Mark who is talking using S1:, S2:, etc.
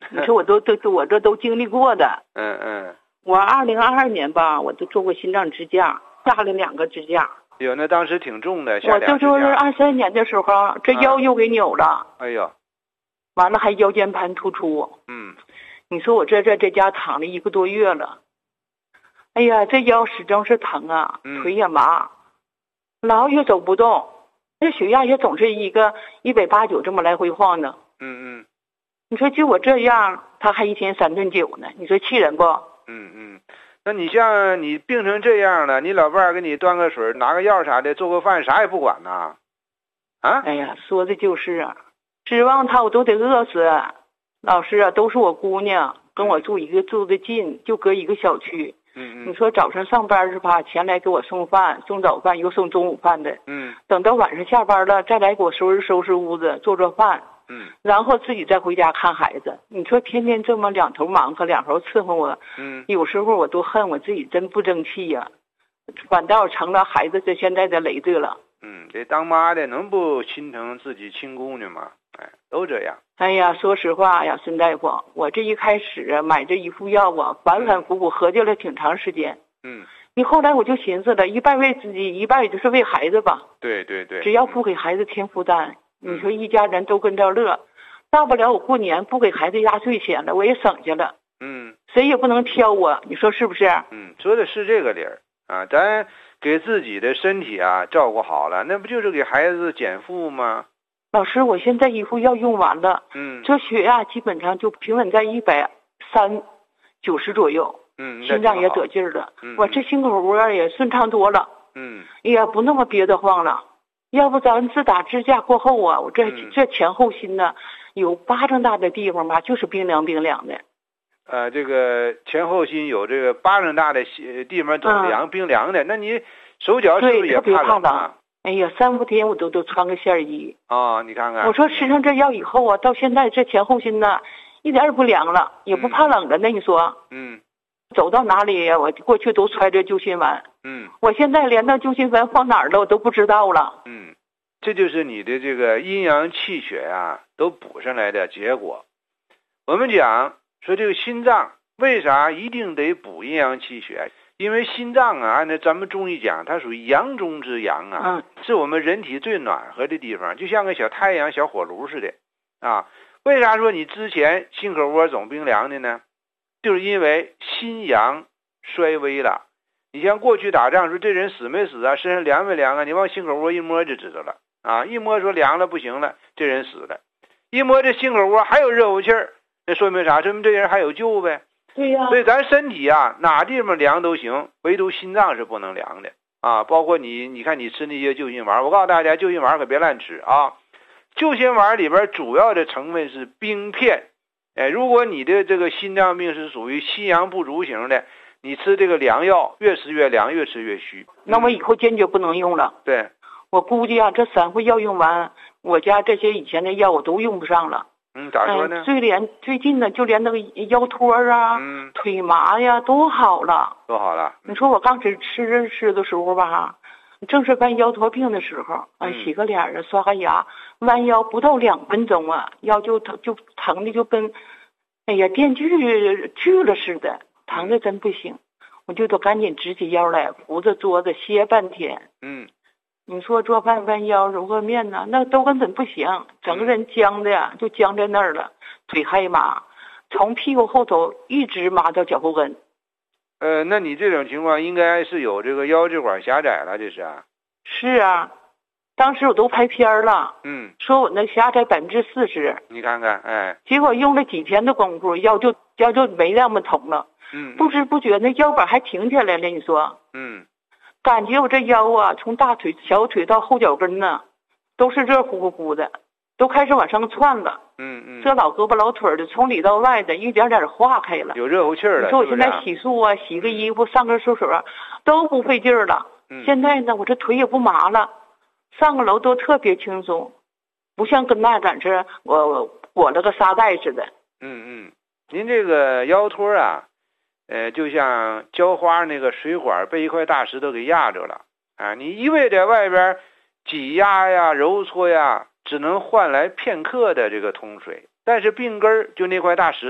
S1: 你说我这都经历过的。我2022年吧，我都做过心脏支架，下了2个支架。
S2: 有，那当时挺重的，
S1: 我就说是23年的时候，这腰又给扭了。
S2: 哎呦，
S1: 完了还腰间盘突出。你说我这家躺了1个多月了。哎呀，这腰始终是疼啊，腿也麻，老也走不动，这血压也总是一个180这么来回晃的。你说就我这样，他还1天3顿酒呢，你说气人不？
S2: 那你像你病成这样了，你老伴儿给你端个水，拿个药啥的，做个饭，啥也不管呐？啊？
S1: 哎呀，说的就是啊，指望他我都得饿死。老师啊，都是我姑娘，跟我住得近，就隔一个小区。你说早上上班是吧，前来给我送饭，送早饭又送中午饭的。等到晚上下班了，再来给我收拾屋子，做饭。然后自己再回家看孩子。你说天天这么2头忙活2头伺候我，有时候我都恨我自己真不争气呀，反倒成了孩子这现在的累赘了。
S2: 这当妈的能不心疼自己亲姑娘吗？都这样。
S1: 哎呀，说实话呀，孙大夫，我这一开始买这一副药啊，反反复复合计了挺长时间。你后来我就寻思了，一半为自己，一半也就是为孩子吧。
S2: 对，
S1: 只要不给孩子添负担。你说一家人都跟着乐，大不了我过年不给孩子压岁钱了，我也省下了。谁也不能挑我，你说是不是？
S2: 说的是这个理儿啊，咱给自己的身体啊照顾好了，那不就是给孩子减负吗？
S1: 老师，我现在一副药用完了，这血压基本上就平稳在130、90左右，心脏也得劲儿了，我这心口窝也顺畅多了，也不那么憋得慌了。要不咱自打支架过后啊，我这前后心呢，有巴掌大的地方吧，就是冰凉的。
S2: 这个前后心有这个巴掌大的地方总冰凉的，那你手脚是不是也怕冷啊？
S1: 哎呀，3、4天我都穿个线衣。
S2: 你看看。
S1: 我说吃上这药以后啊，到现在这前后心呢，一点也不凉了，也不怕冷了呢。你说？走到哪里呀，我过去都揣着救心丸。我现在连那救心丸放哪儿了，我都不知道了。
S2: 这就是你的这个阴阳气血啊，都补上来的结果。我们讲说这个心脏为啥一定得补阴阳气血？因为心脏啊，按照咱们中医讲，它属于阳中之阳啊，是我们人体最暖和的地方，就像个小太阳、小火炉似的啊。为啥说你之前心口窝总冰凉的呢？就是因为心阳衰微了。你像过去打仗说这人死没死啊，身上凉没凉啊，你往心口窝一摸就知道了啊，一摸说凉了不行了，这人死了。一摸这心口窝还有热乎气儿，那说明啥？说明这人还有救呗。
S1: 对呀。
S2: 所以咱身体啊，哪地方凉都行，唯独心脏是不能凉的啊。包括你看你吃那些救心丸，我告诉大家，救心丸可别乱吃啊。救心丸里边主要的成分是冰片。如果你的这个心脏病是属于心阳不足型的，你吃这个凉药越吃越凉，越吃越虚。
S1: 那我以后坚决不能用了。
S2: 对，
S1: 我估计啊，这3副药用完，我家这些以前的药我都用不上了。
S2: 咋说呢？
S1: 最近呢，就连那个腰托啊，腿麻呀，都好了。你说我刚吃的时候吧，正是犯腰托病的时候洗个脸啊，刷个牙，弯腰不到2分钟啊，腰就疼的就跟哎呀电锯了似的，疼的真不行。我就得赶紧直起腰来，扶着桌子歇半天。你说做饭弯腰揉个面呢，那都根本不行，整个人僵的呀，就僵在那儿了，腿还麻，从屁股后头一直麻到脚后跟。
S2: 那你这种情况应该是有这个腰椎管狭窄了，这是啊？
S1: 是啊，当时我都拍片了，说我那狭窄40%。
S2: 你看看，
S1: 结果用了几天的功夫，腰就没那么疼了。不知不觉那腰板还挺起来了，你说？感觉我这腰啊，从大腿、小腿到后脚跟呢，都是热乎乎的，都开始往上窜了。这老胳膊老腿的，从里到外的，一点点化开了，
S2: 有热乎气儿了。
S1: 你说我现在洗漱啊，洗个衣服，上个厕所啊，都不费劲儿了。现在呢，我这腿也不麻了，上个楼都特别轻松，不像跟那咱这我裹了个沙袋似的。
S2: 您这个腰托啊。就像浇花那个水管被一块大石头给压着了啊！你一味在外边挤压呀、揉搓呀，只能换来片刻的这个通水，但是病根就那块大石头